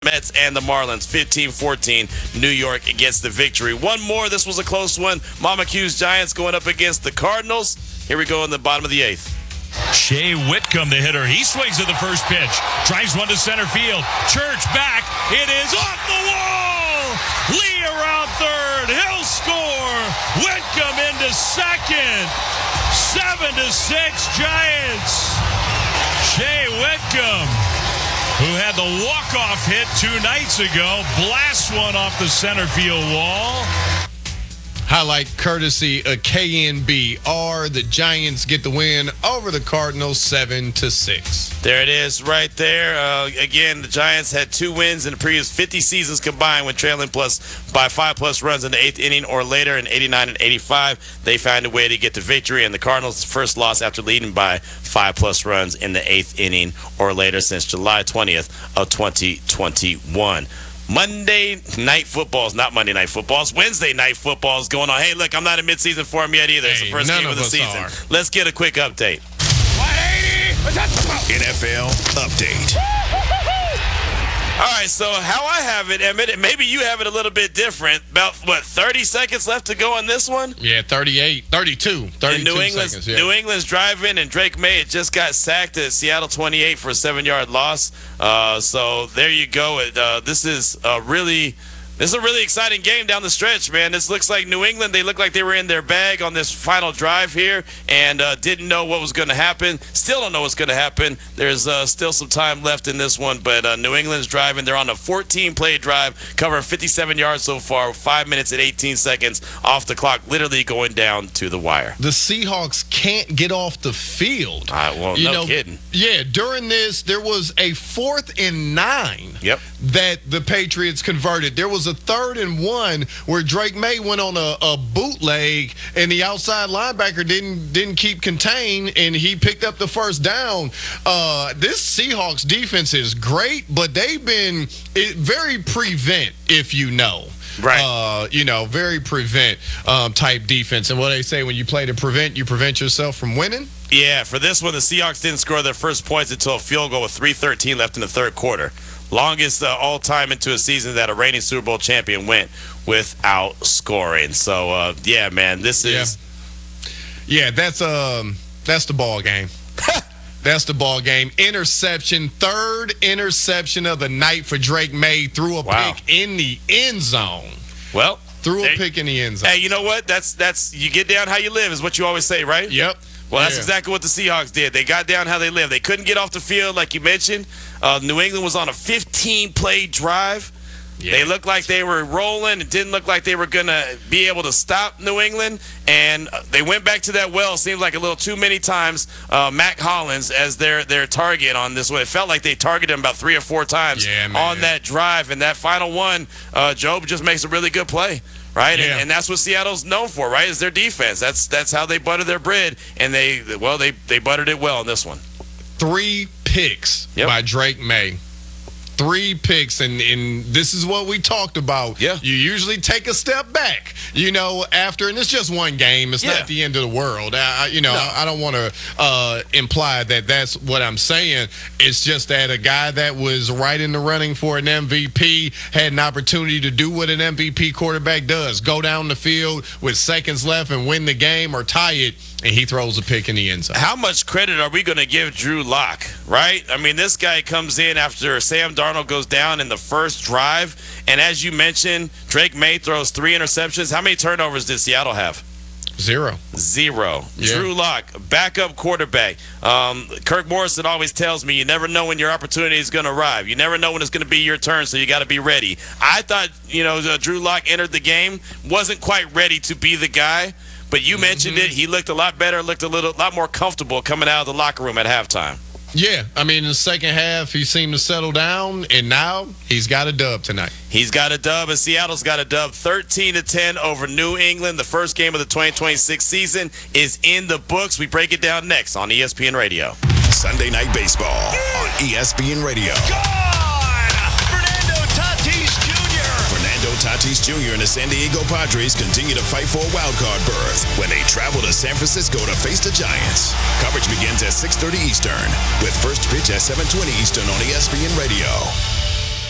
Mets and the Marlins, 15-14. New York gets the victory. One more. This was a close one. Mama Q's Giants going up against the Cardinals. Here we go in the bottom of the eighth. Shea Whitcomb, the hitter. He swings at the first pitch. Drives one to center field. Church back. It is off the wall. Lee around third. He'll score. Whitcomb into second. 7-6 Giants. Shea Whitcomb, who had the walk-off hit 2 nights ago, blasts one off the center field wall. Highlight courtesy of KNBR. The Giants get the win over the Cardinals 7-6. There it is right there. Again, the Giants had 2 wins in the previous 50 seasons combined when trailing by 5+ runs in the 8th inning or later in 89 and 85. They found a way to get the victory, and the Cardinals' first loss after leading by 5+ runs in the 8th inning or later since July 20th of 2021. Monday night football is not Monday night football. It's Wednesday night football is going on. Hey, look, I'm not in midseason form yet either. It's the first game of the season. Let's get a quick update. NFL update. All right, so how I have it, Emmett, and maybe you have it a little bit different. About, 30 seconds left to go on this one? Yeah, 32 seconds. Yeah. New England's driving, and Drake May had just got sacked at Seattle 28 for a 7-yard loss. So there you go. This is a really exciting game down the stretch, man. This looks like New England. They look like they were in their bag on this final drive here and didn't know what was going to happen. Still don't know what's going to happen. There's still some time left in this one, but New England's driving. They're on a 14-play drive, covering 57 yards so far, 5 minutes and 18 seconds off the clock, literally going down to the wire. The Seahawks can't get off the field. No kidding. Yeah, during this, there was a 4th and 9 that the Patriots converted. There was a 3rd and 1 where Drake May went on a bootleg and the outside linebacker didn't keep contained and he picked up the first down. This Seahawks defense is great, but they've been very prevent, if you know. Right. Very prevent type defense. And what they say, when you play to prevent, you prevent yourself from winning. Yeah, for this one, the Seahawks didn't score their first points until a field goal with 3:13 left in the third quarter. Longest all-time into a season that a reigning Super Bowl champion went without scoring. So, yeah, man, this is... Yeah, that's the ball game. That's the ball game. Interception, 3rd interception of the night for Drake May. Threw a pick in the end zone. Well, threw a pick in the end zone. Hey, you know what? That's you get down how you live is what you always say, right? Yep. Well, that's exactly what the Seahawks did. They got down how they live. They couldn't get off the field, like you mentioned. New England was on a 15-play drive. Yeah. They looked like they were rolling. It didn't look like they were going to be able to stop New England. And they went back to that well, seems like a little too many times, Mac Hollins as their target on this one. It felt like they targeted him about 3 or 4 times on that drive. And that final one, Job just makes a really good play. Right, yeah. And that's what Seattle's known for, right? Is their defense. That's how they butter their bread, and they buttered it well in this one. 3 picks by Drake May. 3 picks, and this is what we talked about. Yeah. You usually take a step back, after, and it's just one game. It's not the end of the world. I don't want to imply that that's what I'm saying. It's just that a guy that was right in the running for an MVP had an opportunity to do what an MVP quarterback does, go down the field with seconds left and win the game or tie it, and he throws a pick in the end zone. How much credit are we going to give Drew Lock, right? I mean, this guy comes in after Sam Darnold goes down in the first drive, and as you mentioned, Drake May throws 3 interceptions. How many turnovers did Seattle have? 0. Yeah. Drew Lock, backup quarterback. Kirk Morrison always tells me you never know when your opportunity is going to arrive. You never know when it's going to be your turn, so you got to be ready. I thought, Drew Lock entered the game, wasn't quite ready to be the guy. But you mentioned it. He looked a lot better, looked a lot more comfortable coming out of the locker room at halftime. Yeah, I mean, in the second half, he seemed to settle down, and now he's got a dub tonight. He's got a dub, and Seattle's got a dub, 13-10 over New England. The first game of the 2026 season is in the books. We break it down next on ESPN Radio. Sunday Night Baseball on ESPN Radio. Tatis Jr. and the San Diego Padres continue to fight for a wildcard berth when they travel to San Francisco to face the Giants. Coverage begins at 6:30 Eastern with first pitch at 7:20 Eastern on ESPN Radio.